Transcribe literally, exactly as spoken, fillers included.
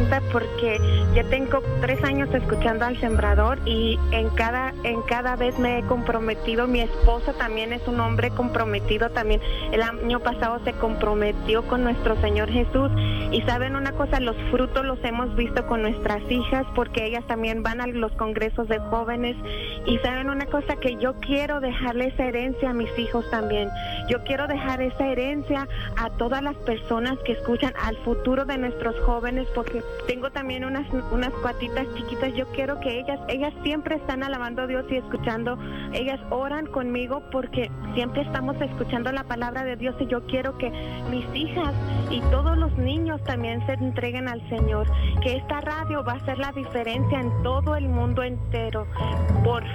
gusta porque ya tengo tres años escuchando al Sembrador y en cada, en cada vez me he comprometido. Mi esposo también es un hombre comprometido también. El año pasado se comprometió con nuestro Señor Jesús y saben una cosa, los frutos los hemos visto con nuestras hijas porque ellas también van a los congresos de jóvenes y saben una cosa, que yo quiero dejarle esa herencia a mis hijos también. Yo quiero dejar esa herencia a todas las personas que escuchan, al futuro de nuestros jóvenes, porque tengo también unas unas cuatitas chiquitas. Yo quiero que ellas ellas siempre están alabando a Dios y escuchando. Ellas oran conmigo porque siempre estamos escuchando la palabra de Dios y yo quiero que mis hijas y todos los niños también se entreguen al Señor, que esta radio va a hacer la diferencia en todo el mundo entero. Por